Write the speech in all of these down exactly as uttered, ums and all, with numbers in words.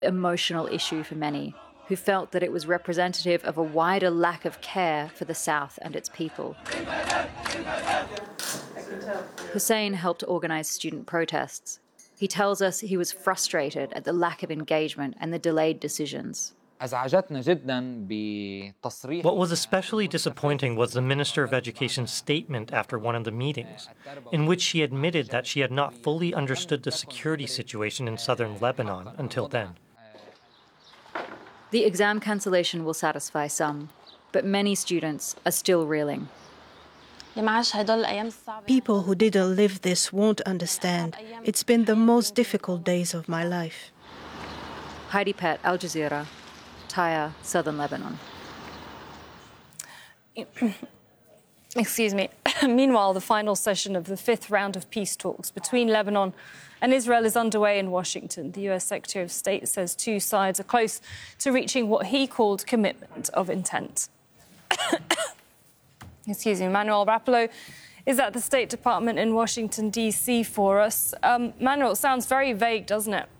emotional issue for many, who felt that it was representative of a wider lack of care for the South and its people. Hussein helped organize student protests. He tells us he was frustrated at the lack of engagement and the delayed decisions. What was especially disappointing was the Minister of Education's statement after one of the meetings, in which she admitted that she had not fully understood the security situation in southern Lebanon until then. The exam cancellation will satisfy some, but many students are still reeling. People who didn't live this won't understand. It's been the most difficult days of my life. Heidi Pett, Al Jazeera, Tyre, southern Lebanon. Excuse me. Meanwhile, the final session of the fifth round of peace talks between Lebanon and Israel is underway in Washington. The U S Secretary of State says two sides are close to reaching what he called commitment of intent. Excuse me. Manuel Rapallo is at the State Department in Washington, D C for us. Um, Manuel, it sounds very vague, doesn't it?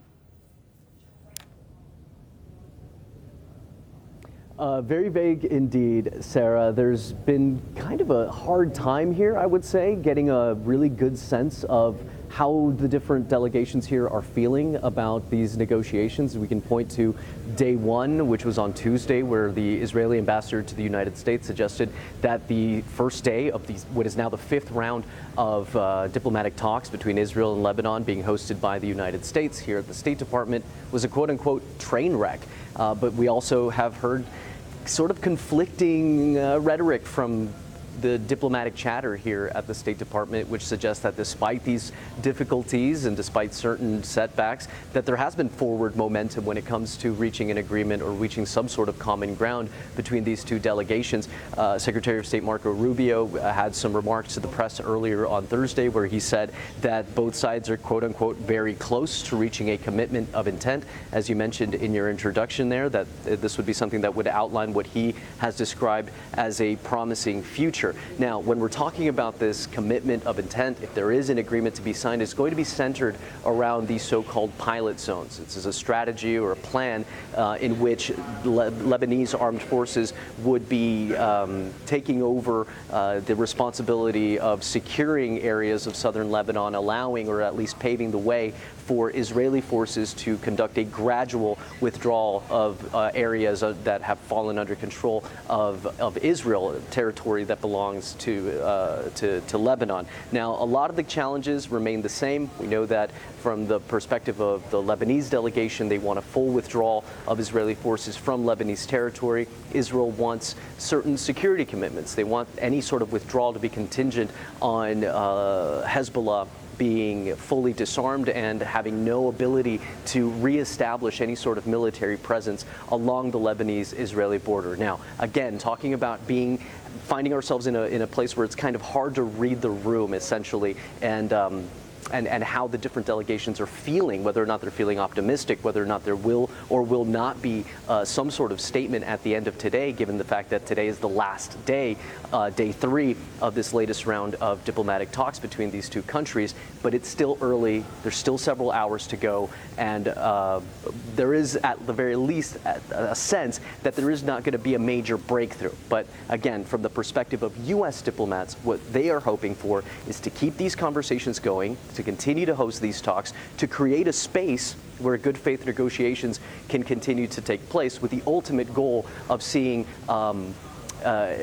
Uh, very vague indeed, Sarah. There's been kind of a hard time here, I would say, getting a really good sense of how the different delegations here are feeling about these negotiations. We can point to day one, which was on Tuesday, where the Israeli ambassador to the United States suggested that the first day of these, what is now the fifth round of uh, diplomatic talks between Israel and Lebanon being hosted by the United States here at the State Department was a quote-unquote train wreck. Uh, but we also have heard sort of conflicting uh, rhetoric from the diplomatic chatter here at the State Department, which suggests that despite these difficulties and despite certain setbacks, that there has been forward momentum when it comes to reaching an agreement or reaching some sort of common ground between these two delegations. Uh, Secretary of State Marco Rubio uh, had some remarks to the press earlier on Thursday where he said that both sides are quote unquote very close to reaching a commitment of intent. As you mentioned in your introduction there, that uh, this would be something that would outline what he has described as a promising future. Now, when we're talking about this commitment of intent, if there is an agreement to be signed, it's going to be centered around these so-called pilot zones. This is a strategy or a plan uh, in which Le Lebanese armed forces would be um, taking over uh, the responsibility of securing areas of southern Lebanon, allowing or at least paving the way for Israeli forces to conduct a gradual withdrawal of uh, areas uh, that have fallen under control of, of Israel, territory that belongs to, uh, to, to Lebanon. Now, a lot of the challenges remain the same. We know that from the perspective of the Lebanese delegation, they want a full withdrawal of Israeli forces from Lebanese territory. Israel wants certain security commitments. They want any sort of withdrawal to be contingent on uh, Hezbollah being fully disarmed and having no ability to reestablish any sort of military presence along the Lebanese-Israeli border. Now, again, talking about being finding ourselves in a, in a place where it's kind of hard to read the room, essentially, and um, And, and how the different delegations are feeling, whether or not they're feeling optimistic, whether or not there will or will not be uh, some sort of statement at the end of today, given the fact that today is the last day, uh, day three of this latest round of diplomatic talks between these two countries. But it's still early. There's still several hours to go. And uh, there is, at the very least, a sense that there is not going to be a major breakthrough. But again, from the perspective of U S diplomats, what they are hoping for is to keep these conversations going, to continue to host these talks, to create a space where good faith negotiations can continue to take place, with the ultimate goal of seeing um, uh,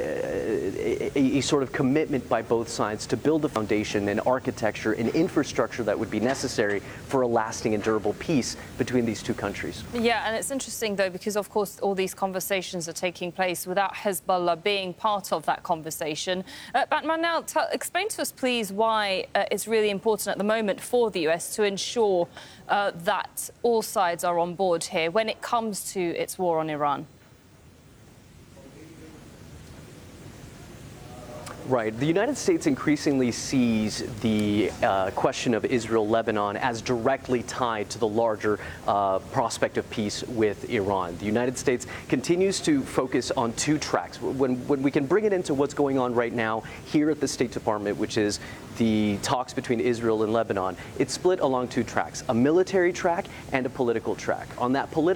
a, a, a sort of commitment by both sides to build a foundation, an architecture, an infrastructure that would be necessary for a lasting and durable peace between these two countries. Yeah, and it's interesting, though, because, of course, all these conversations are taking place without Hezbollah being part of that conversation. Uh, but Manuel, explain to us, please, why uh, it's really important at the moment for the U S to ensure uh, that all sides are on board here when it comes to its war on Iran. Right. The United States increasingly sees the uh, question of Israel-Lebanon as directly tied to the larger uh, prospect of peace with Iran. The United States continues to focus on two tracks. When, when we can bring it into what's going on right now here at the State Department, which is the talks between Israel and Lebanon, it's split along two tracks, a military track and a political track. On that political